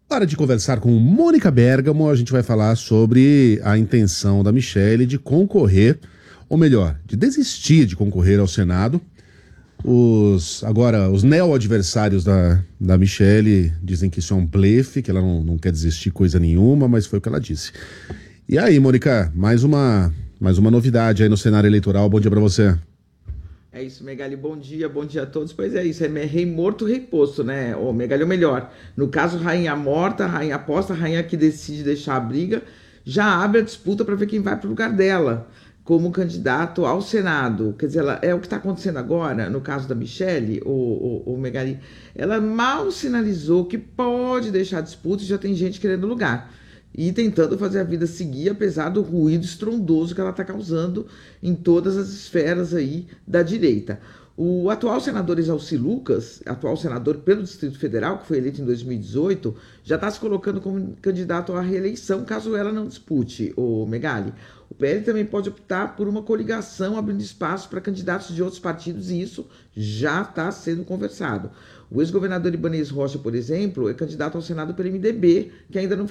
Hora de conversar com Mônica Bergamo, a gente vai falar sobre a intenção da Michelle de concorrer, ou melhor, de desistir de concorrer ao Senado. Agora, os neo-adversários da Michelle dizem que isso é um blefe, que ela não quer desistir coisa nenhuma, mas foi o que ela disse. E aí, Mônica, mais uma novidade aí no cenário eleitoral. Bom dia pra você. É isso, Megali, bom dia a todos. Pois é isso, é rei morto, rei posto, né? Ô, Megali, ou melhor, no caso, rainha morta, rainha posta, rainha que decide deixar a briga, já abre a disputa para ver quem vai para o lugar dela como candidato ao Senado. Quer dizer, é o que está acontecendo agora, no caso da Michelle, o Megali, ela mal sinalizou que pode deixar a disputa e já tem gente querendo lugar e tentando fazer a vida seguir, apesar do ruído estrondoso que ela está causando em todas as esferas aí da direita. O atual senador Exalci Lucas, atual senador pelo Distrito Federal, que foi eleito em 2018, já está se colocando como candidato à reeleição, caso ela não dispute, o Megali. O PL também pode optar por uma coligação, abrindo espaço para candidatos de outros partidos, e isso já está sendo conversado. O ex-governador Ibanez Rocha, por exemplo, é candidato ao Senado pelo MDB, que ainda não